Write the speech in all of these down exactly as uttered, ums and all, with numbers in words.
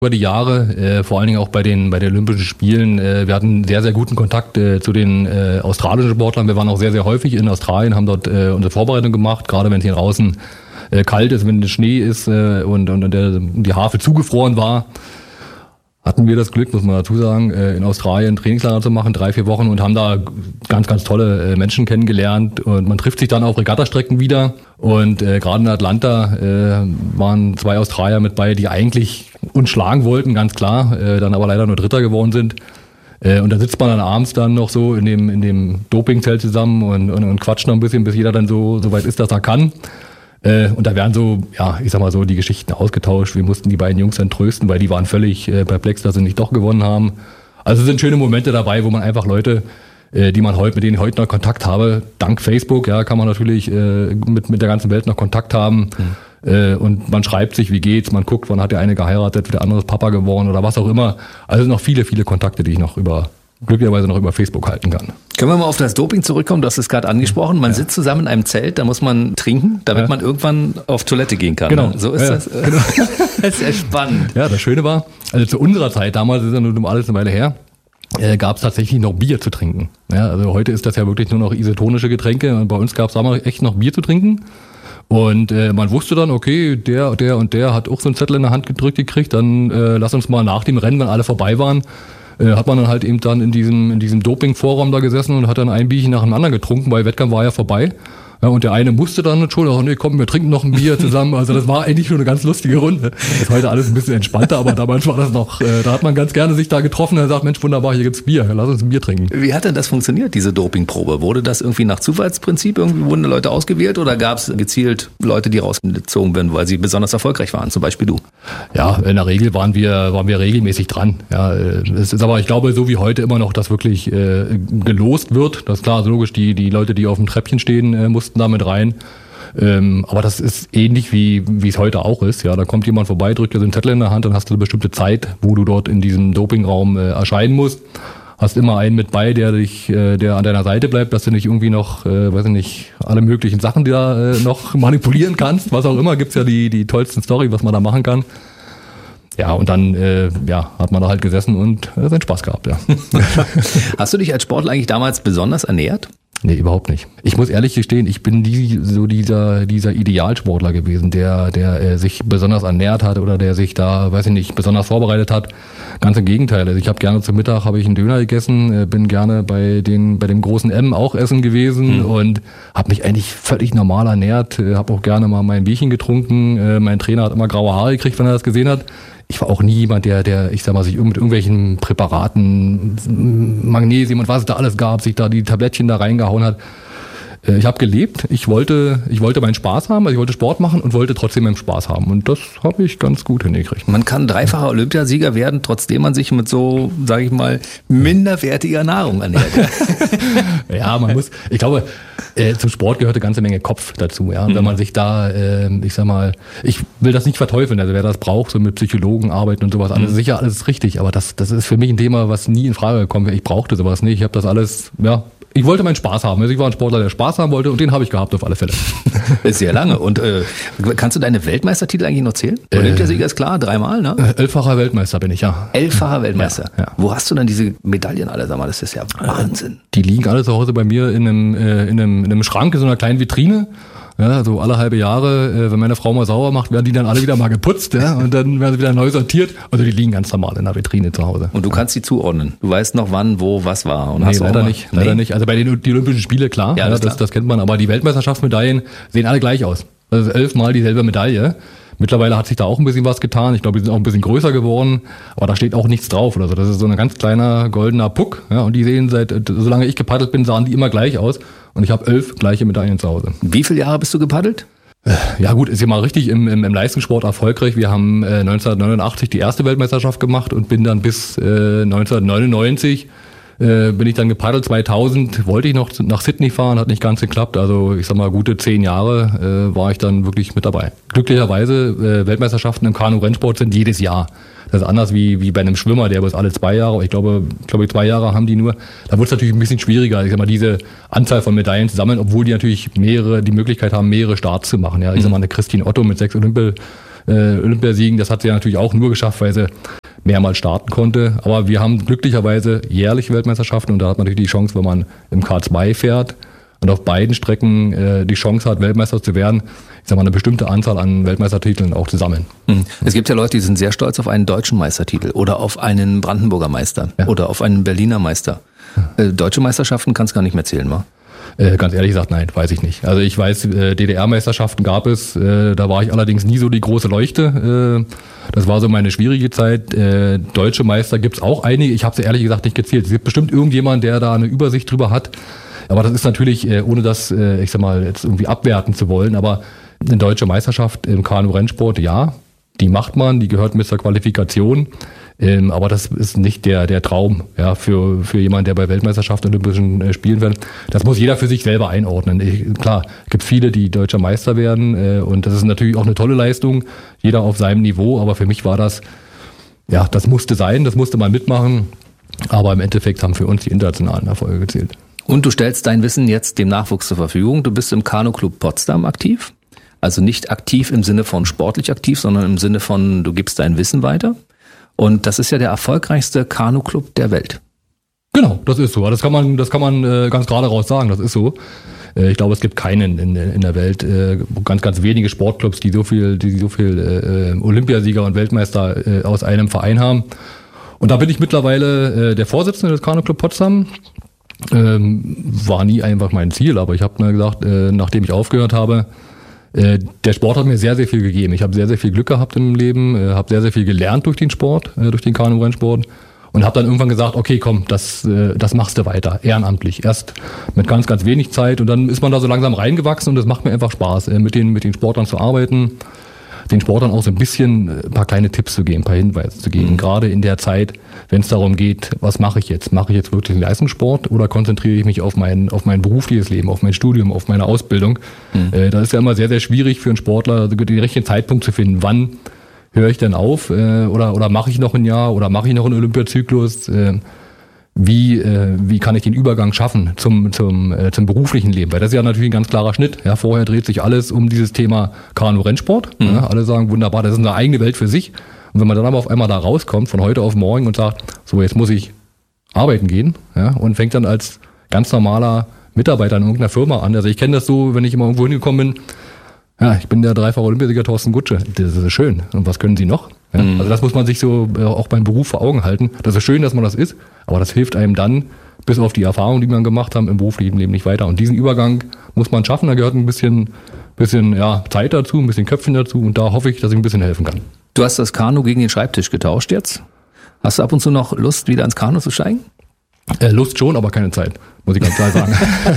Über die Jahre, äh, vor allen Dingen auch bei den bei den Olympischen Spielen, äh, wir hatten sehr, sehr guten Kontakt äh, zu den äh, australischen Sportlern. Wir waren auch sehr, sehr häufig in Australien, haben dort äh, unsere Vorbereitung gemacht, gerade wenn es hier draußen äh, kalt ist, wenn es Schnee ist äh, und, und der, die Havel zugefroren war. Hatten wir das Glück, muss man dazu sagen, äh, in Australien Trainingslager zu machen, drei, vier Wochen und haben da ganz, ganz tolle äh, Menschen kennengelernt. Und man trifft sich dann auf Regattastrecken wieder. Und äh, gerade in Atlanta äh, waren zwei Australier mit bei, die eigentlich uns schlagen wollten, ganz klar, äh, dann aber leider nur Dritter geworden sind. Äh, und da sitzt man dann abends dann noch so in dem in dem Dopingzelt zusammen und, und, und quatscht noch ein bisschen, bis jeder dann so, so weit ist, dass er kann. Äh, und da werden so, ja, ich sag mal so, die Geschichten ausgetauscht. Wir mussten die beiden Jungs dann trösten, weil die waren völlig äh, perplex, dass sie nicht doch gewonnen haben. Also es sind schöne Momente dabei, wo man einfach Leute, äh, die man heute, mit denen ich heute noch Kontakt habe, dank Facebook, ja, kann man natürlich äh, mit mit der ganzen Welt noch Kontakt haben. Mhm. Äh, und man schreibt sich, wie geht's, man guckt, wann hat der eine geheiratet, der andere ist Papa geworden oder was auch immer. Also noch viele, viele Kontakte, die ich noch über glücklicherweise noch über Facebook halten kann. Können wir mal auf das Doping zurückkommen? Du hast es gerade angesprochen. Man ja. sitzt zusammen in einem Zelt, da muss man trinken, damit ja. man irgendwann auf Toilette gehen kann. Genau. Ne? So ist ja, das. Genau. Das ist ja spannend. Ja, das Schöne war, also zu unserer Zeit, damals ist ja nur alles eine Weile her, äh, gab es tatsächlich noch Bier zu trinken. Ja, also heute ist das ja wirklich nur noch isotonische Getränke und bei uns gab es damals echt noch Bier zu trinken. Und äh, man wusste dann, okay, der, der und der hat auch so einen Zettel in der Hand gedrückt gekriegt, dann äh, lass uns mal nach dem Rennen, wenn alle vorbei waren, hat man dann halt eben dann in diesem in diesem Doping-Vorraum da gesessen und hat dann ein Bierchen nach dem anderen getrunken, weil Wettkampf war ja vorbei. Ja, und der eine musste dann schon, oh nee, komm, wir trinken noch ein Bier zusammen. Also das war eigentlich schon eine ganz lustige Runde. Das ist heute alles ein bisschen entspannter, aber damals war das noch, äh, da hat man ganz gerne sich da getroffen und sagt, Mensch, wunderbar, hier gibt's Bier, lass uns ein Bier trinken. Wie hat denn das funktioniert, diese Dopingprobe? Wurde das irgendwie nach Zufallsprinzip, irgendwie wurden Leute ausgewählt oder gab es gezielt Leute, die rausgezogen werden, weil sie besonders erfolgreich waren, zum Beispiel du? Ja, in der Regel waren wir, waren wir regelmäßig dran. Ja, es ist aber, ich glaube, so wie heute immer noch, dass wirklich äh, gelost wird. Das ist klar, also logisch, die, die Leute, die auf dem Treppchen stehen, äh, mussten damit rein. Ähm, aber das ist ähnlich wie wie es heute auch ist. Ja, da kommt jemand vorbei, drückt dir so einen Zettel in der Hand, dann hast du eine bestimmte Zeit, wo du dort in diesem Dopingraum äh, erscheinen musst. Hast immer einen mit bei, der dich, äh, der an deiner Seite bleibt, dass du nicht irgendwie noch, äh, weiß ich nicht, alle möglichen Sachen da äh, noch manipulieren kannst. Was auch immer, gibt's ja die die tollsten Story, was man da machen kann. Ja, und dann äh, ja, hat man da halt gesessen und äh, seinen Spaß gehabt. Ja. Hast du dich als Sportler eigentlich damals besonders ernährt? Nee, überhaupt nicht. Ich muss ehrlich gestehen, ich bin nie so dieser dieser Idealsportler gewesen, der der äh, sich besonders ernährt hat oder der sich da, weiß ich nicht, besonders vorbereitet hat. Ganz im Gegenteil. Also ich habe gerne zum Mittag habe ich einen Döner gegessen, äh, bin gerne bei den bei dem großen M auch essen gewesen mhm. und habe mich eigentlich völlig normal ernährt. Äh, habe auch gerne mal mein Bierchen getrunken. Äh, mein Trainer hat immer graue Haare gekriegt, wenn er das gesehen hat. Ich war auch nie jemand, der, der, ich sag mal, sich mit irgendwelchen Präparaten, Magnesium und was es da alles gab, sich da die Tablettchen da reingehauen hat. Ich habe gelebt, ich wollte, ich wollte meinen Spaß haben, also ich wollte Sport machen und wollte trotzdem meinen Spaß haben. Und das habe ich ganz gut hingekriegt. Man kann dreifacher Olympiasieger werden, trotzdem man sich mit so, sage ich mal, minderwertiger Nahrung ernährt. Ja, man muss, ich glaube, äh, zum Sport gehört eine ganze Menge Kopf dazu. Ja, und mhm. wenn man sich da, äh, ich sag mal, ich will das nicht verteufeln, also wer das braucht, so mit Psychologen arbeiten und sowas, alles mhm. sicher, alles richtig. Aber das, das ist für mich ein Thema, was nie in Frage gekommen wäre. Ich brauchte sowas nicht. Ich habe das alles, ja. Ich wollte meinen Spaß haben. Also ich war ein Sportler, der Spaß haben wollte und den habe ich gehabt auf alle Fälle. Sehr lange. Und äh, kannst du deine Weltmeistertitel eigentlich noch zählen? Äh, Olympiasieger ist klar, dreimal, ne? Elffacher Weltmeister bin ich, ja. Elffacher Weltmeister. Ja, ja. Wo hast du dann diese Medaillen alle? Sag mal, das ist ja Wahnsinn. Die liegen alle zu Hause bei mir in einem, äh, in einem, in einem Schrank, in so einer kleinen Vitrine. Ja, so alle halbe Jahre, äh, wenn meine Frau mal sauer macht, werden die dann alle wieder mal geputzt, ja, und dann werden sie wieder neu sortiert. Also die liegen ganz normal in der Vitrine zu Hause. Und du kannst sie zuordnen. Du weißt noch, wann, wo, was war. Und nee, hast leider nicht. Nee. Leider nicht. Also bei den die Olympischen Spiele, klar, ja, das, ja, das, das kennt man. Aber die Weltmeisterschaftsmedaillen sehen alle gleich aus. Also elfmal dieselbe Medaille. Mittlerweile hat sich da auch ein bisschen was getan. Ich glaube, die sind auch ein bisschen größer geworden. Aber da steht auch nichts drauf. Also das ist so ein ganz kleiner goldener Puck. Ja, und die sehen seit, solange ich gepaddelt bin, sahen die immer gleich aus. Und ich habe elf gleiche Medaillen zu Hause. Wie viele Jahre bist du gepaddelt? Ja gut, ist ja mal richtig im, im, im Leistungssport erfolgreich. Wir haben äh, neunzehnhundertneunundachtzig die erste Weltmeisterschaft gemacht und bin dann bis äh, neunzehnhundertneunundneunzig äh, bin ich dann gepaddelt. zweitausend wollte ich noch nach Sydney fahren, hat nicht ganz geklappt. Also ich sag mal gute zehn Jahre äh, war ich dann wirklich mit dabei. Glücklicherweise äh, Weltmeisterschaften im Kanu-Rennsport sind jedes Jahr. Das ist anders wie wie bei einem Schwimmer, der bloß alle zwei Jahre, aber ich glaube, ich glaube zwei Jahre haben die nur. Da wird es natürlich ein bisschen schwieriger, ich sag mal, diese Anzahl von Medaillen zu sammeln, obwohl die natürlich mehrere, die Möglichkeit haben, mehrere Starts zu machen. Ja, ich sag mal, eine Christine Otto mit sechs Olympi äh, Olympiasiegen. Das hat sie ja natürlich auch nur geschafft, weil sie mehrmals starten konnte. Aber wir haben glücklicherweise jährlich Weltmeisterschaften und da hat man natürlich die Chance, wenn man im K zwei fährt und auf beiden Strecken äh, die Chance hat, Weltmeister zu werden, ich sag mal, eine bestimmte Anzahl an Weltmeistertiteln auch zu sammeln. Es gibt ja Leute, die sind sehr stolz auf einen deutschen Meistertitel oder auf einen Brandenburger Meister ja. oder auf einen Berliner Meister. Ja. Äh, deutsche Meisterschaften kannst du gar nicht mehr zählen, wa? Äh, ganz ehrlich gesagt, nein, weiß ich nicht. Also ich weiß, äh, D D R-Meisterschaften gab es, äh, da war ich allerdings nie so die große Leuchte. Äh, das war so meine schwierige Zeit. Äh, deutsche Meister gibt's auch einige, ich habe sie ehrlich gesagt nicht gezählt. Es gibt bestimmt irgendjemand, der da eine Übersicht drüber hat. Aber das ist natürlich, äh, ohne das, äh, ich sag mal, jetzt irgendwie abwerten zu wollen, aber eine deutsche Meisterschaft im Kanu-Rennsport, ja, die macht man, die gehört mit zur Qualifikation. Ähm, aber das ist nicht der der Traum, ja, für für jemanden, der bei Weltmeisterschaften und Olympischen äh, Spielen wird. Das muss jeder für sich selber einordnen. Ich, klar, gibt viele, die deutscher Meister werden, äh, und das ist natürlich auch eine tolle Leistung. Jeder auf seinem Niveau. Aber für mich war das, ja, das musste sein, das musste man mitmachen. Aber im Endeffekt haben für uns die internationalen Erfolge gezählt. Und du stellst dein Wissen jetzt dem Nachwuchs zur Verfügung. Du bist im Kanu-Club Potsdam aktiv. Also nicht aktiv im Sinne von sportlich aktiv, sondern im Sinne von, du gibst dein Wissen weiter. Und das ist ja der erfolgreichste Kanu-Club der Welt. Genau, das ist so. Das kann man, das kann man äh, ganz gerade raus sagen. Das ist so. Äh, ich glaube, es gibt keinen in, in der Welt, äh, ganz, ganz wenige Sportclubs, die so viel, die so viel äh, Olympiasieger und Weltmeister äh, aus einem Verein haben. Und da bin ich mittlerweile äh, der Vorsitzende des Kanu-Club Potsdam. Ähm, war nie einfach mein Ziel, aber ich habe mir gesagt, äh, nachdem ich aufgehört habe, äh, der Sport hat mir sehr, sehr viel gegeben. Ich habe sehr, sehr viel Glück gehabt im Leben, äh, habe sehr, sehr viel gelernt durch den Sport, äh, durch den Kanu-Rennsport und habe dann irgendwann gesagt, okay, komm, das, äh, das machst du weiter, ehrenamtlich. Erst mit ganz, ganz wenig Zeit und dann ist man da so langsam reingewachsen und es macht mir einfach Spaß, äh, mit den, mit den Sportlern zu arbeiten, den Sportlern auch so ein bisschen ein paar kleine Tipps zu geben, ein paar Hinweise zu geben. Mhm. Gerade in der Zeit, wenn es darum geht, was mache ich jetzt? Mache ich jetzt wirklich einen Leistungssport oder konzentriere ich mich auf mein, auf mein berufliches Leben, auf mein Studium, auf meine Ausbildung? Mhm. Äh, das ist ja immer sehr, sehr schwierig für einen Sportler, den richtigen Zeitpunkt zu finden. Wann höre ich denn auf? Äh, oder oder mache ich noch ein Jahr oder mache ich noch einen Olympiazyklus? Äh, Wie, äh, wie kann ich den Übergang schaffen zum, zum, äh, zum beruflichen Leben? Weil das ist ja natürlich ein ganz klarer Schnitt. Ja, vorher dreht sich alles um dieses Thema Kanu-Rennsport. Mhm. Ja, alle sagen, wunderbar, das ist eine eigene Welt für sich. Und wenn man dann aber auf einmal da rauskommt, von heute auf morgen und sagt, so, jetzt muss ich arbeiten gehen, ja, und fängt dann als ganz normaler Mitarbeiter in irgendeiner Firma an. Also ich kenne das so, wenn ich immer irgendwo hingekommen bin, ja, ich bin der dreifache Olympiasieger Thorsten Gutsche. Das ist schön. Und was können Sie noch? Ja, mhm. Also das muss man sich so äh, auch beim Beruf vor Augen halten. Das ist schön, dass man das ist, aber das hilft einem dann, bis auf die Erfahrung, die man gemacht haben, im beruflichen Leben nicht weiter. Und diesen Übergang muss man schaffen. Da gehört ein bisschen, bisschen ja, Zeit dazu, ein bisschen Köpfchen dazu. Und da hoffe ich, dass ich ein bisschen helfen kann. Du hast das Kanu gegen den Schreibtisch getauscht jetzt. Hast du ab und zu noch Lust, wieder ins Kanu zu steigen? Äh, Lust schon, aber keine Zeit, muss ich ganz klar sagen.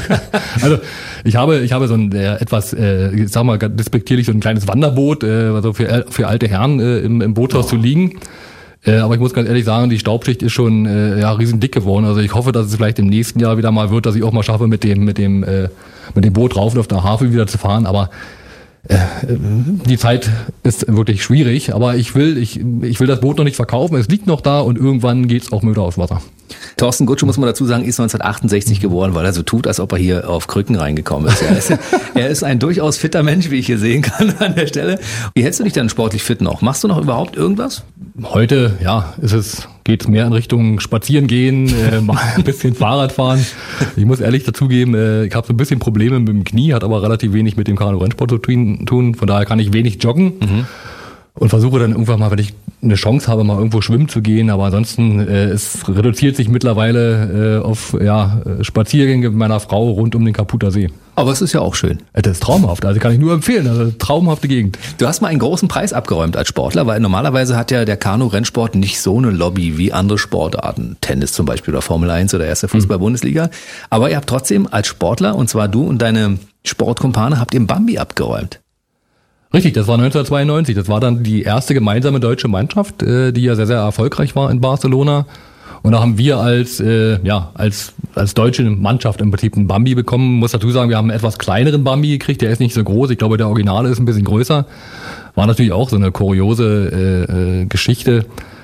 Also ich habe ich habe so ein äh, etwas, äh, ich sag mal despektierlich, so ein kleines Wanderboot, äh, also für, für alte Herren äh, im, im Boothaus oh. zu liegen. Äh, aber ich muss ganz ehrlich sagen, die Staubschicht ist schon äh, ja riesen dick geworden. Also ich hoffe, dass es vielleicht im nächsten Jahr wieder mal wird, dass ich auch mal schaffe, mit dem mit dem äh, mit dem Boot rauf und auf der Havel wieder zu fahren. Aber äh, die Zeit ist wirklich schwierig. Aber ich will ich ich will das Boot noch nicht verkaufen. Es liegt noch da und irgendwann geht's auch wieder aufs Wasser. Thorsten Gutsche, muss man dazu sagen, ist neunzehnhundertachtundsiebzig geboren, weil er so tut, als ob er hier auf Krücken reingekommen ist. Er ist, er ist ein durchaus fitter Mensch, wie ich hier sehen kann an der Stelle. Wie hältst du dich denn sportlich fit noch? Machst du noch überhaupt irgendwas? Heute, ja, ist es, geht's mehr in Richtung Spazieren gehen, äh, mal ein bisschen Fahrrad fahren. Ich muss ehrlich dazugeben, äh, ich habe so ein bisschen Probleme mit dem Knie, hat aber relativ wenig mit dem Kanu-Rennsport zu tun. Von daher kann ich wenig joggen. Mhm. Und versuche dann irgendwann mal, wenn ich eine Chance habe, mal irgendwo schwimmen zu gehen. Aber ansonsten, äh, es reduziert sich mittlerweile äh, auf ja, Spaziergänge mit meiner Frau rund um den Kaputter See. Aber es ist ja auch schön. Das ist traumhaft, also kann ich nur empfehlen. Also traumhafte Gegend. Du hast mal einen großen Preis abgeräumt als Sportler, weil normalerweise hat ja der Kanu-Rennsport nicht so eine Lobby wie andere Sportarten. Tennis zum Beispiel oder Formel eins oder erste Fußball-Bundesliga. Aber ihr habt trotzdem als Sportler, und zwar du und deine Sportkumpane, habt ihr den Bambi abgeräumt. Richtig, das war neunzehnhundertzweiundneunzig. Das war dann die erste gemeinsame deutsche Mannschaft, die ja sehr, sehr erfolgreich war in Barcelona. Und da haben wir als äh, ja als als deutsche Mannschaft im Prinzip einen Bambi bekommen. Muss dazu sagen, wir haben einen etwas kleineren Bambi gekriegt. Der ist nicht so groß. Ich glaube, der Originale ist ein bisschen größer. War natürlich auch so eine kuriose äh, äh, Geschichte.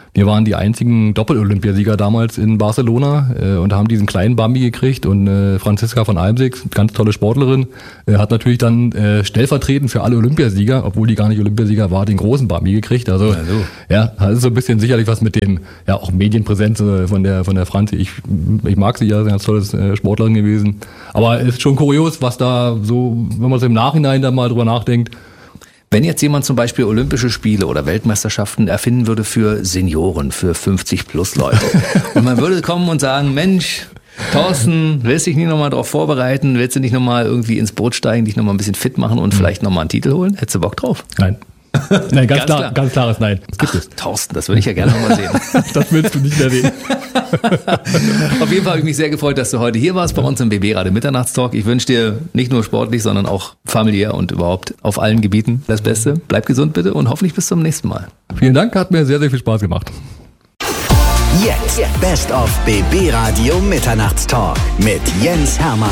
Wir waren die einzigen Doppel-Olympiasieger damals in Barcelona äh, und haben diesen kleinen Bambi gekriegt. Und äh, Franziska von Almsig, ganz tolle Sportlerin, äh, hat natürlich dann äh, stellvertretend für alle Olympiasieger, obwohl die gar nicht Olympiasieger war, den großen Bambi gekriegt. Also, also. ja, das ist so ein bisschen sicherlich was mit dem, ja auch Medienpräsenz äh, von der von der Franzi. Ich, ich mag sie ja, sie ist eine ganz tolle äh, Sportlerin gewesen. Aber es ist schon kurios, was da so, wenn man es im Nachhinein da mal drüber nachdenkt. Wenn jetzt jemand zum Beispiel Olympische Spiele oder Weltmeisterschaften erfinden würde für Senioren, für fünfzig plus Leute und man würde kommen und sagen, Mensch, Thorsten, willst du dich nicht nochmal darauf vorbereiten? Willst du nicht nochmal irgendwie ins Boot steigen, dich nochmal ein bisschen fit machen und mhm. vielleicht nochmal einen Titel holen? Hättest du Bock drauf? Nein. Nein, ganz, ganz, klar, klar. ganz klares Nein. Das gibt Ach, es. Thorsten, das würde ich ja gerne nochmal sehen. Das willst du nicht mehr sehen. Auf jeden Fall habe ich mich sehr gefreut, dass du heute hier warst bei uns im B B Radio Mitternachtstalk. Ich wünsche dir nicht nur sportlich, sondern auch familiär und überhaupt auf allen Gebieten das Beste. Bleib gesund bitte und hoffentlich bis zum nächsten Mal. Vielen Dank, hat mir sehr, sehr viel Spaß gemacht. Jetzt Best of B B Radio Mitternachtstalk mit Jens Hermann.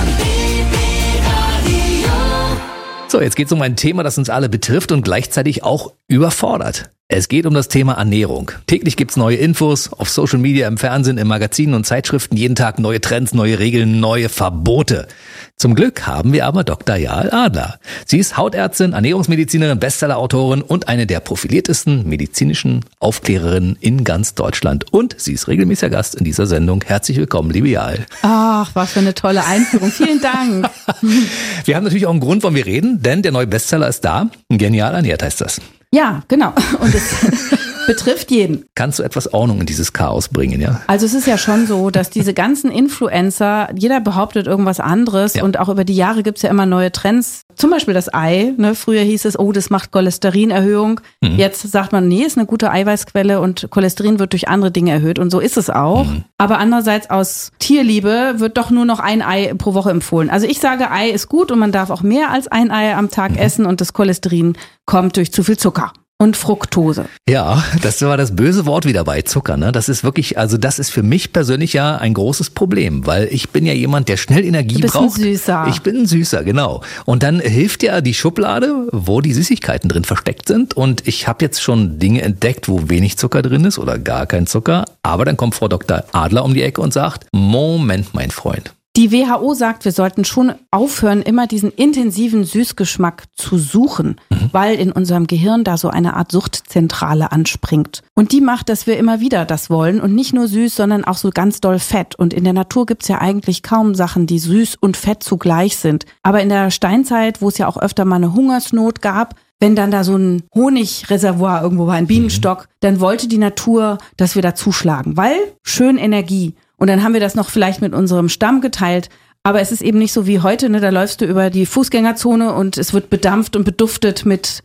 So, jetzt geht es um ein Thema, das uns alle betrifft und gleichzeitig auch überfordert. Es geht um das Thema Ernährung. Täglich gibt's neue Infos auf Social Media, im Fernsehen, in Magazinen und Zeitschriften. Jeden Tag neue Trends, neue Regeln, neue Verbote. Zum Glück haben wir aber Doktor Jael Adler. Sie ist Hautärztin, Ernährungsmedizinerin, Bestsellerautorin und eine der profiliertesten medizinischen Aufklärerinnen in ganz Deutschland. Und sie ist regelmäßiger Gast in dieser Sendung. Herzlich willkommen, liebe Jael. Ach, was für eine tolle Einführung. Vielen Dank. Wir haben natürlich auch einen Grund, warum wir reden, denn der neue Bestseller ist da. Genial ernährt heißt das. Ja, genau. Und es betrifft jeden. Kannst du etwas Ordnung in dieses Chaos bringen, ja? Also es ist ja schon so, dass diese ganzen Influencer, jeder behauptet irgendwas anderes ja. Und auch über die Jahre gibt's ja immer neue Trends. Zum Beispiel das Ei. Ne? Früher hieß es, oh, das macht Cholesterinerhöhung. Mhm. Jetzt sagt man, nee, ist eine gute Eiweißquelle und Cholesterin wird durch andere Dinge erhöht. Und so ist es auch. Mhm. Aber andererseits aus Tierliebe wird doch nur noch ein Ei pro Woche empfohlen. Also ich sage, Ei ist gut und man darf auch mehr als ein Ei am Tag mhm. essen und das Cholesterin kommt durch zu viel Zucker. Und Fructose. Ja, das war das böse Wort wieder bei Zucker, ne? Das ist wirklich, also das ist für mich persönlich ja ein großes Problem, weil ich bin ja jemand, der schnell Energie du bist braucht. Ein Süßer. Ich bin ein Süßer, genau. Und dann hilft ja die Schublade, wo die Süßigkeiten drin versteckt sind. Und ich habe jetzt schon Dinge entdeckt, wo wenig Zucker drin ist oder gar kein Zucker. Aber dann kommt Frau Doktor Adler um die Ecke und sagt, Moment, mein Freund. Die W H O sagt, wir sollten schon aufhören, immer diesen intensiven Süßgeschmack zu suchen, mhm. weil in unserem Gehirn da so eine Art Suchtzentrale anspringt. Und die macht, dass wir immer wieder das wollen und nicht nur süß, sondern auch so ganz doll Fett. Und in der Natur gibt's ja eigentlich kaum Sachen, die süß und fett zugleich sind. Aber in der Steinzeit, wo es ja auch öfter mal eine Hungersnot gab, wenn dann da so ein Honigreservoir irgendwo war, ein Bienenstock, mhm. dann wollte die Natur, dass wir da zuschlagen, weil schön Energie. Und dann haben wir das noch vielleicht mit unserem Stamm geteilt. Aber es ist eben nicht so wie heute, ne? Da läufst du über die Fußgängerzone und es wird bedampft und beduftet mit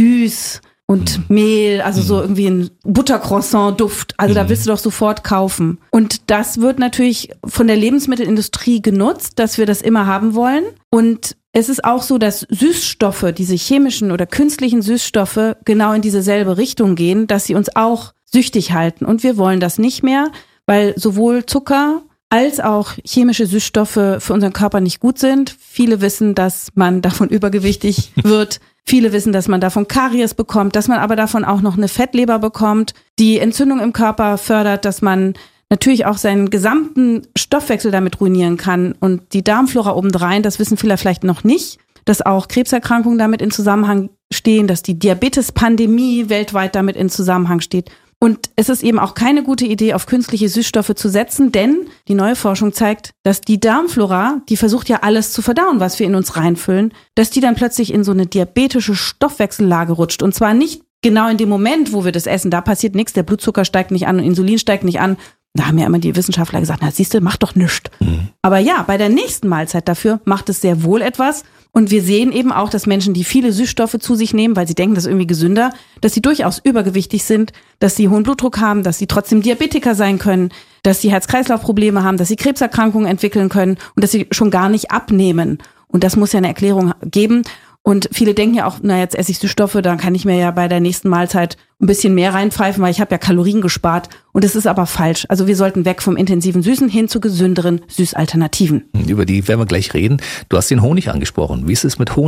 süß und Mehl, also so irgendwie ein Buttercroissant-Duft. Also da willst du doch sofort kaufen. Und das wird natürlich von der Lebensmittelindustrie genutzt, dass wir das immer haben wollen. Und es ist auch so, dass Süßstoffe, diese chemischen oder künstlichen Süßstoffe, genau in diese selbe Richtung gehen, dass sie uns auch süchtig halten. Und wir wollen das nicht mehr, weil sowohl Zucker als auch chemische Süßstoffe für unseren Körper nicht gut sind. Viele wissen, dass man davon übergewichtig wird. Viele wissen, dass man davon Karies bekommt, dass man aber davon auch noch eine Fettleber bekommt, die Entzündung im Körper fördert, dass man natürlich auch seinen gesamten Stoffwechsel damit ruinieren kann. Und die Darmflora obendrein, das wissen viele vielleicht noch nicht, dass auch Krebserkrankungen damit in Zusammenhang stehen, dass die Diabetes-Pandemie weltweit damit in Zusammenhang steht. Und es ist eben auch keine gute Idee, auf künstliche Süßstoffe zu setzen, denn die neue Forschung zeigt, dass die Darmflora, die versucht ja alles zu verdauen, was wir in uns reinfüllen, dass die dann plötzlich in so eine diabetische Stoffwechsellage rutscht. Und zwar nicht genau in dem Moment, wo wir das essen, da passiert nichts, der Blutzucker steigt nicht an und Insulin steigt nicht an. Da haben ja immer die Wissenschaftler gesagt, na siehst du, macht doch nichts. Mhm. Aber ja, bei der nächsten Mahlzeit dafür macht es sehr wohl etwas. Und wir sehen eben auch, dass Menschen, die viele Süßstoffe zu sich nehmen, weil sie denken, das ist irgendwie gesünder, dass sie durchaus übergewichtig sind, dass sie hohen Blutdruck haben, dass sie trotzdem Diabetiker sein können, dass sie Herz-Kreislauf-Probleme haben, dass sie Krebserkrankungen entwickeln können und dass sie schon gar nicht abnehmen. Und das muss ja eine Erklärung geben. Und viele denken ja auch, na jetzt esse ich Süßstoffe, dann kann ich mir ja bei der nächsten Mahlzeit ein bisschen mehr reinpfeifen, weil ich habe ja Kalorien gespart. Und das ist aber falsch. Also wir sollten weg vom intensiven Süßen hin zu gesünderen Süßalternativen. Über die werden wir gleich reden. Du hast den Honig angesprochen. Wie ist es mit Honig?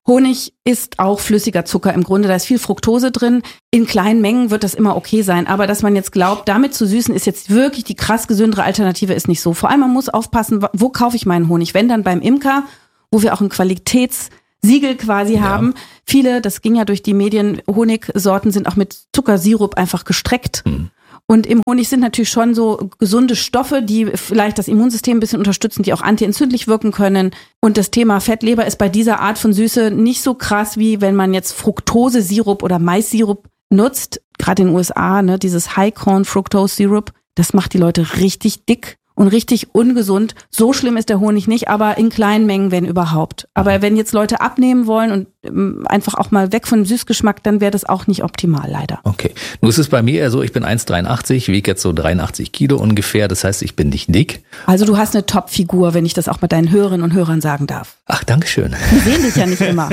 Honig ist auch flüssiger Zucker im Grunde, da ist viel Fructose drin. In kleinen Mengen wird das immer okay sein, aber dass man jetzt glaubt, damit zu süßen ist jetzt wirklich die krass gesündere Alternative, ist nicht so. Vor allem, man muss aufpassen, wo kaufe ich meinen Honig? Wenn dann beim Imker, wo wir auch ein Qualitätssiegel quasi ja. haben. Viele, das ging ja durch die Medien, Honigsorten sind auch mit Zuckersirup einfach gestreckt. Hm. Und im Honig sind natürlich schon so gesunde Stoffe, die vielleicht das Immunsystem ein bisschen unterstützen, die auch antientzündlich wirken können. Und das Thema Fettleber ist bei dieser Art von Süße nicht so krass, wie wenn man jetzt Fructose-Sirup oder Mais-Sirup nutzt. Gerade in den U S A, ne, dieses High-Corn-Fructose-Sirup, das macht die Leute richtig dick und richtig ungesund. So schlimm ist der Honig nicht, aber in kleinen Mengen, wenn überhaupt. Aber wenn jetzt Leute abnehmen wollen und ähm, einfach auch mal weg von dem Süßgeschmack, dann wäre das auch nicht optimal, leider. Okay. Nun ist es bei mir eher so, ich bin eins Komma dreiundachtzig, wiege jetzt so dreiundachtzig Kilo ungefähr. Das heißt, ich bin nicht dick. Also du hast eine Top-Figur, wenn ich das auch mit deinen Hörerinnen und Hörern sagen darf. Ach, danke schön. Die sehen dich ja nicht immer.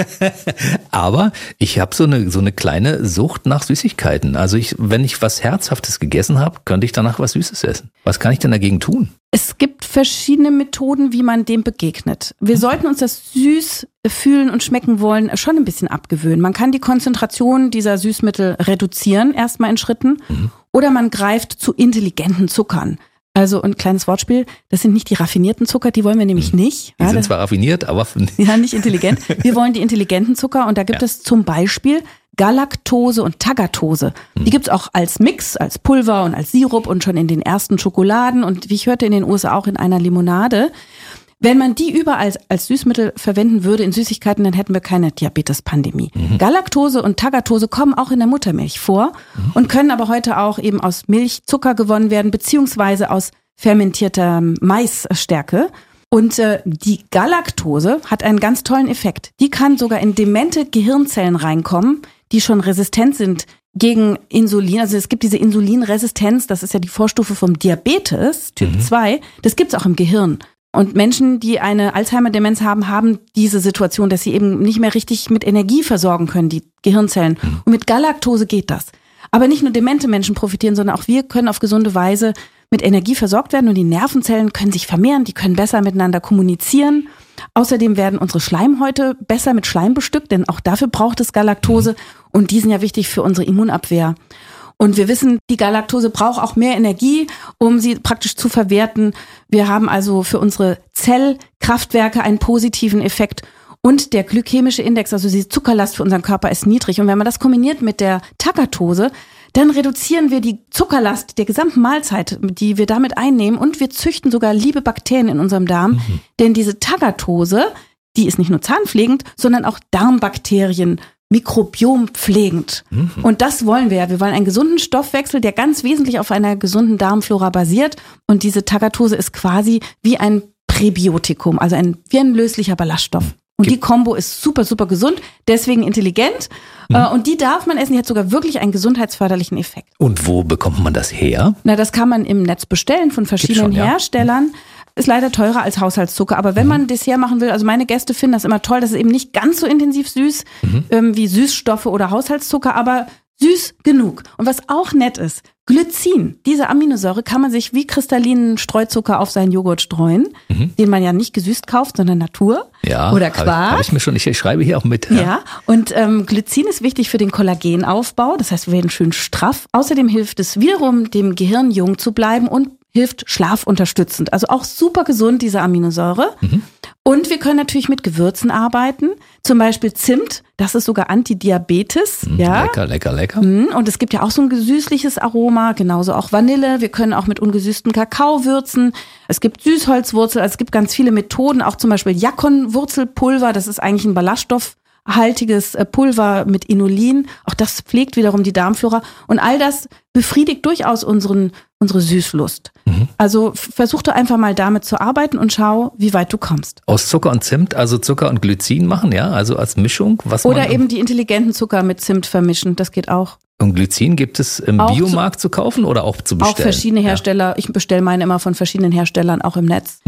Aber ich habe so eine so eine kleine Sucht nach Süßigkeiten. Also ich, wenn ich was Herzhaftes gegessen habe, könnte ich danach was Süßes essen. Was kann ich denn dagegen tun? Es gibt verschiedene Methoden, wie man dem begegnet. Wir sollten uns das süß fühlen und schmecken wollen schon ein bisschen abgewöhnen. Man kann die Konzentration dieser Süßmittel reduzieren, erstmal in Schritten. Mhm. Oder man greift zu intelligenten Zuckern. Also ein kleines Wortspiel, das sind nicht die raffinierten Zucker, die wollen wir nämlich nicht. Die ja, sind zwar raffiniert, aber... Ja, nicht intelligent. Wir wollen die intelligenten Zucker und da gibt ja. es zum Beispiel Galaktose und Tagatose. Die gibt's auch als Mix, als Pulver und als Sirup und schon in den ersten Schokoladen und wie ich hörte in den U S A auch in einer Limonade. Wenn man die überall als Süßmittel verwenden würde in Süßigkeiten, dann hätten wir keine Diabetes-Pandemie. Mhm. Galaktose und Tagatose kommen auch in der Muttermilch vor mhm. und können aber heute auch eben aus Milchzucker gewonnen werden, beziehungsweise aus fermentierter Maisstärke. Und äh, die Galaktose hat einen ganz tollen Effekt. Die kann sogar in demente Gehirnzellen reinkommen, die schon resistent sind gegen Insulin. Also es gibt diese Insulinresistenz, das ist ja die Vorstufe vom Diabetes, Typ mhm. zwei. Das gibt's auch im Gehirn. Und Menschen, die eine Alzheimer-Demenz haben, haben diese Situation, dass sie eben nicht mehr richtig mit Energie versorgen können, die Gehirnzellen. Mhm. Und mit Galaktose geht das. Aber nicht nur demente Menschen profitieren, sondern auch wir können auf gesunde Weise mit Energie versorgt werden und die Nervenzellen können sich vermehren, die können besser miteinander kommunizieren. Außerdem werden unsere Schleimhäute besser mit Schleim bestückt, denn auch dafür braucht es Galaktose und die sind ja wichtig für unsere Immunabwehr. Und wir wissen, die Galaktose braucht auch mehr Energie, um sie praktisch zu verwerten. Wir haben also für unsere Zellkraftwerke einen positiven Effekt. Und der glykämische Index, also die Zuckerlast für unseren Körper, ist niedrig. Und wenn man das kombiniert mit der Tagatose, dann reduzieren wir die Zuckerlast der gesamten Mahlzeit, die wir damit einnehmen. Und wir züchten sogar liebe Bakterien in unserem Darm. Mhm. Denn diese Tagatose, die ist nicht nur zahnpflegend, sondern auch Darmbakterien mikrobiompflegend. Mhm. Und das wollen wir ja. Wir wollen einen gesunden Stoffwechsel, der ganz wesentlich auf einer gesunden Darmflora basiert. Und diese Tagatose ist quasi wie ein Präbiotikum, also ein, wie ein löslicher Ballaststoff. Und die Kombo ist super, super gesund, deswegen intelligent. Mhm. Und die darf man essen, die hat sogar wirklich einen gesundheitsförderlichen Effekt. Und wo bekommt man das her? Na, das kann man im Netz bestellen von verschiedenen schon, ja. Herstellern. Ist leider teurer als Haushaltszucker, aber wenn mhm. man ein Dessert machen will, also meine Gäste finden das immer toll, das ist eben nicht ganz so intensiv süß mhm. ähm, wie Süßstoffe oder Haushaltszucker, aber süß genug. Und was auch nett ist, Glycin, diese Aminosäure kann man sich wie kristallinen Streuzucker auf seinen Joghurt streuen, mhm. den man ja nicht gesüßt kauft, sondern Natur ja, oder Quark. Habe ich, hab ich mir schon, ich, ich schreibe hier auch mit. Ja, ja. Und ähm, Glycin ist wichtig für den Kollagenaufbau, das heißt, wir werden schön straff. Außerdem hilft es wiederum, dem Gehirn jung zu bleiben und hilft schlafunterstützend. Also auch super gesund, diese Aminosäure. Mhm. Und wir können natürlich mit Gewürzen arbeiten. Zum Beispiel Zimt, das ist sogar Antidiabetes. Mhm, ja. Lecker, lecker, lecker. Und es gibt ja auch so ein süßliches Aroma, genauso auch Vanille. Wir können auch mit ungesüßten Kakao würzen. Es gibt Süßholzwurzel, also es gibt ganz viele Methoden, auch zum Beispiel Jakonwurzelpulver, das ist eigentlich ein ballaststoffhaltiges Pulver mit Inulin. Auch das pflegt wiederum die Darmflora. Und all das befriedigt durchaus unseren, unsere Süßlust. Mhm. Also versuch doch einfach mal damit zu arbeiten und schau, wie weit du kommst. Aus Zucker und Zimt, also Zucker und Glycin machen, ja? Also als Mischung? Was Oder eben die intelligenten Zucker mit Zimt vermischen, das geht auch. Und Glycin gibt es im auch Biomarkt zu, zu kaufen oder auch zu bestellen? Auch verschiedene Hersteller. Ja. Ich bestelle meine immer von verschiedenen Herstellern, auch im Netz. Mhm.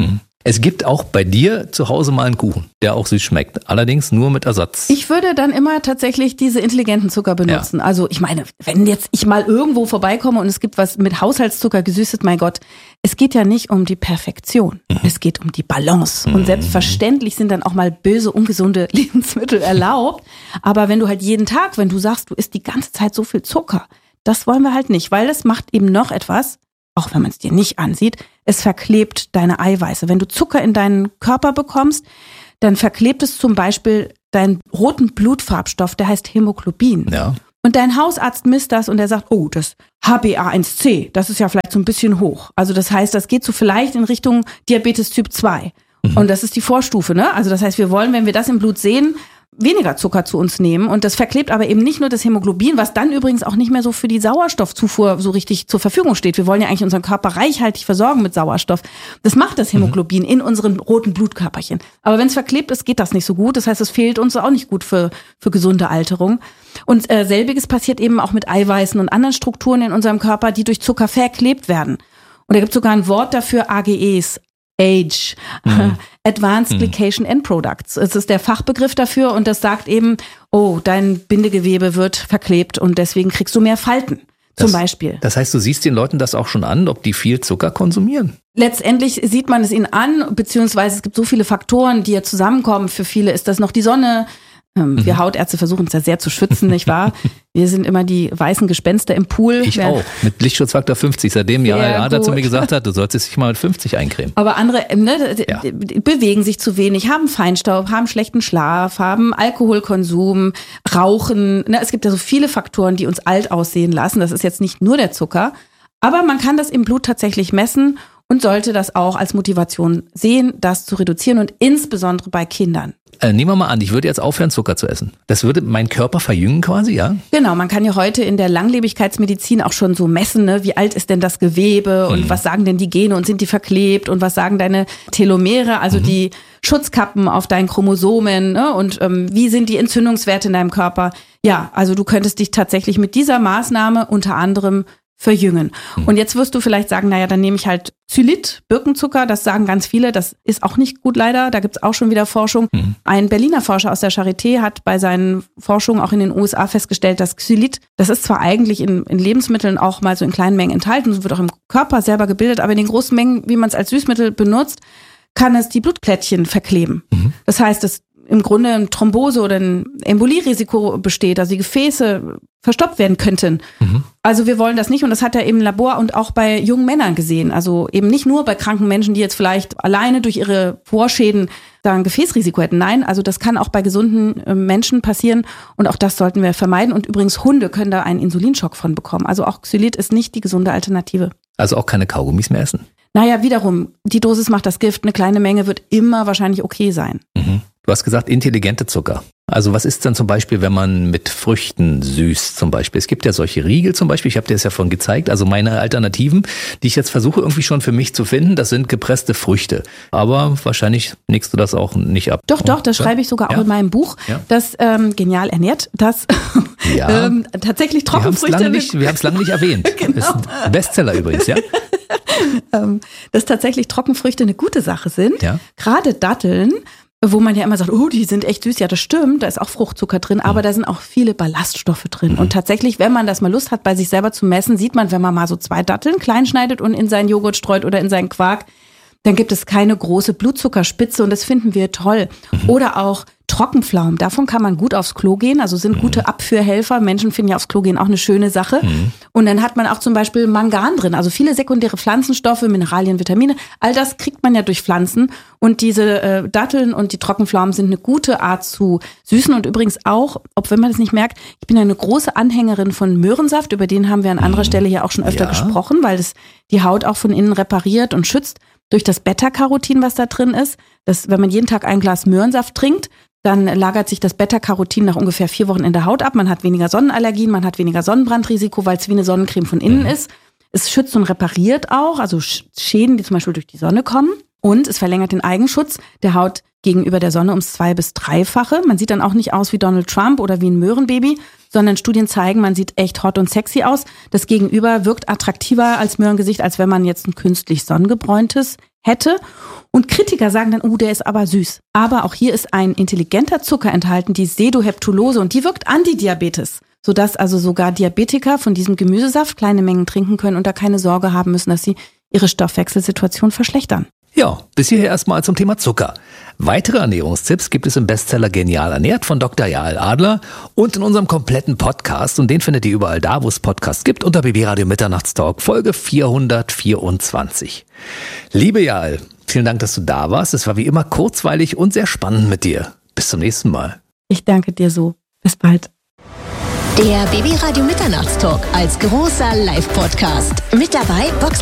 Es gibt auch bei dir zu Hause mal einen Kuchen, der auch süß schmeckt. Allerdings nur mit Ersatz. Ich würde dann immer tatsächlich diese intelligenten Zucker benutzen. Ja. Also ich meine, wenn jetzt ich mal irgendwo vorbeikomme und es gibt was mit Haushaltszucker gesüßet, mein Gott, es geht ja nicht um die Perfektion. Mhm. Es geht um die Balance. Mhm. Und selbstverständlich sind dann auch mal böse, ungesunde Lebensmittel erlaubt. Aber wenn du halt jeden Tag, wenn du sagst, du isst die ganze Zeit so viel Zucker, das wollen wir halt nicht, weil das macht eben noch etwas, auch wenn man es dir nicht ansieht, es verklebt deine Eiweiße. Wenn du Zucker in deinen Körper bekommst, dann verklebt es zum Beispiel deinen roten Blutfarbstoff, der heißt Hämoglobin. Ja. Und dein Hausarzt misst das und der sagt, oh, das H b A eins C, das ist ja vielleicht so ein bisschen hoch. Also das heißt, das geht so vielleicht in Richtung Diabetes Typ zwei. Mhm. Und das ist die Vorstufe, ne? Also das heißt, wir wollen, wenn wir das im Blut sehen, weniger Zucker zu uns nehmen und das verklebt aber eben nicht nur das Hämoglobin, was dann übrigens auch nicht mehr so für die Sauerstoffzufuhr so richtig zur Verfügung steht. Wir wollen ja eigentlich unseren Körper reichhaltig versorgen mit Sauerstoff. Das macht das Hämoglobin mhm. in unseren roten Blutkörperchen. Aber wenn es verklebt ist, geht das nicht so gut. Das heißt, es fehlt uns auch nicht gut für, für gesunde Alterung. Und äh, selbiges passiert eben auch mit Eiweißen und anderen Strukturen in unserem Körper, die durch Zucker verklebt werden. Und da gibt es sogar ein Wort dafür, A G Es. Age, mhm. Advanced Glycation End Products. Es ist der Fachbegriff dafür und das sagt eben, oh, dein Bindegewebe wird verklebt und deswegen kriegst du mehr Falten, zum das, Beispiel. Das heißt, du siehst den Leuten das auch schon an, ob die viel Zucker konsumieren? Letztendlich sieht man es ihnen an, beziehungsweise es gibt so viele Faktoren, die ja zusammenkommen. Für viele ist das noch die Sonne. Ähm, wir Hautärzte versuchen uns da sehr zu schützen, nicht wahr? Wir sind immer die weißen Gespenster im Pool. Ich Wer, auch, mit Lichtschutzfaktor fünfzig. Seitdem ja, er hat er zu mir gesagt hat, du solltest dich mal mit fünfzig eincremen. Aber andere ne, ja. bewegen sich zu wenig, haben Feinstaub, haben schlechten Schlaf, haben Alkoholkonsum, Rauchen. Ne, es gibt ja so viele Faktoren, die uns alt aussehen lassen. Das ist jetzt nicht nur der Zucker. Aber man kann das im Blut tatsächlich messen und sollte das auch als Motivation sehen, das zu reduzieren und insbesondere bei Kindern. Äh, nehmen wir mal an, ich würde jetzt aufhören, Zucker zu essen. Das würde meinen Körper verjüngen quasi, ja? Genau, man kann ja heute in der Langlebigkeitsmedizin auch schon so messen, ne? Wie alt ist denn das Gewebe und mhm. was sagen denn die Gene und sind die verklebt und was sagen deine Telomere, also mhm. die Schutzkappen auf deinen Chromosomen, ne? Und ähm, wie sind die Entzündungswerte in deinem Körper? Ja, also du könntest dich tatsächlich mit dieser Maßnahme unter anderem verjüngen. Mhm. Und jetzt wirst du vielleicht sagen, naja, dann nehme ich halt Xylit, Birkenzucker, das sagen ganz viele, das ist auch nicht gut leider, da gibt's auch schon wieder Forschung. Mhm. Ein Berliner Forscher aus der Charité hat bei seinen Forschungen auch in den U S A festgestellt, dass Xylit, das ist zwar eigentlich in, in Lebensmitteln auch mal so in kleinen Mengen enthalten, so wird auch im Körper selber gebildet, aber in den großen Mengen, wie man es als Süßmittel benutzt, kann es die Blutplättchen verkleben. Mhm. Das heißt, dass im Grunde ein Thrombose oder ein Embolierisiko besteht, also die Gefäße verstopft werden könnten. Mhm. Also wir wollen das nicht und das hat er im Labor und auch bei jungen Männern gesehen. Also eben nicht nur bei kranken Menschen, die jetzt vielleicht alleine durch ihre Vorschäden da ein Gefäßrisiko hätten. Nein, also das kann auch bei gesunden Menschen passieren und auch das sollten wir vermeiden. Und übrigens Hunde können da einen Insulinschock von bekommen. Also auch Xylit ist nicht die gesunde Alternative. Also auch keine Kaugummis mehr essen? Naja, wiederum, die Dosis macht das Gift. Eine kleine Menge wird immer wahrscheinlich okay sein. Mhm. Du hast gesagt, intelligente Zucker. Also was ist dann zum Beispiel, wenn man mit Früchten süßt zum Beispiel? Es gibt ja solche Riegel zum Beispiel, ich habe dir das ja vorhin gezeigt. Also meine Alternativen, die ich jetzt versuche irgendwie schon für mich zu finden, das sind gepresste Früchte. Aber wahrscheinlich nickst du das auch nicht ab. Doch, doch, das ja? schreibe ich sogar auch ja? in meinem Buch, ja? das ähm, Genial ernährt, das ja. ähm, tatsächlich Trockenfrüchte... Wir haben es lange nicht erwähnt. Genau. Das ist ein Bestseller übrigens, ja? Dass tatsächlich Trockenfrüchte eine gute Sache sind. Ja? Gerade Datteln, wo man ja immer sagt, oh, die sind echt süß. Ja, das stimmt, da ist auch Fruchtzucker drin, aber mhm. da sind auch viele Ballaststoffe drin. Mhm. Und tatsächlich, wenn man das mal Lust hat, bei sich selber zu messen, sieht man, wenn man mal so zwei Datteln klein schneidet und in seinen Joghurt streut oder in seinen Quark, dann gibt es keine große Blutzuckerspitze und das finden wir toll. Mhm. Oder auch Trockenpflaumen, davon kann man gut aufs Klo gehen, also sind gute Abführhelfer. Menschen finden ja aufs Klo gehen auch eine schöne Sache. Mhm. Und dann hat man auch zum Beispiel Mangan drin, also viele sekundäre Pflanzenstoffe, Mineralien, Vitamine, all das kriegt man ja durch Pflanzen. Und diese äh, Datteln und die Trockenpflaumen sind eine gute Art zu süßen und übrigens auch, ob wenn man das nicht merkt, ich bin eine große Anhängerin von Möhrensaft, über den haben wir an anderer Stelle ja auch schon öfter ja. gesprochen, weil es die Haut auch von innen repariert und schützt durch das Beta-Carotin, was da drin ist. Das, wenn man jeden Tag ein Glas Möhrensaft trinkt, dann lagert sich das Beta-Carotin nach ungefähr vier Wochen in der Haut ab. Man hat weniger Sonnenallergien, man hat weniger Sonnenbrandrisiko, weil es wie eine Sonnencreme von innen mhm. ist. Es schützt und repariert auch, also Schäden, die zum Beispiel durch die Sonne kommen. Und es verlängert den Eigenschutz der Haut gegenüber der Sonne ums zwei- bis dreifache. Man sieht dann auch nicht aus wie Donald Trump oder wie ein Möhrenbaby, sondern Studien zeigen, man sieht echt hot und sexy aus. Das Gegenüber wirkt attraktiver als Möhrengesicht, als wenn man jetzt ein künstlich sonnengebräuntes hätte. Und Kritiker sagen dann, oh, der ist aber süß. Aber auch hier ist ein intelligenter Zucker enthalten, die Sedoheptulose, und die wirkt Antidiabetes, sodass also sogar Diabetiker von diesem Gemüsesaft kleine Mengen trinken können und da keine Sorge haben müssen, dass sie ihre Stoffwechselsituation verschlechtern. Ja, bis hierher erstmal zum Thema Zucker. Weitere Ernährungstipps gibt es im Bestseller Genial ernährt von Doktor Jael Adler und in unserem kompletten Podcast. Und den findet ihr überall da, wo es Podcasts gibt, unter B B Radio Mitternachtstalk, Folge vierhundertvierundzwanzig. Liebe Jael, vielen Dank, dass du da warst. Es war wie immer kurzweilig und sehr spannend mit dir. Bis zum nächsten Mal. Ich danke dir so. Bis bald. Der B B Radio Mitternachtstalk als großer Live-Podcast. Mit dabei Box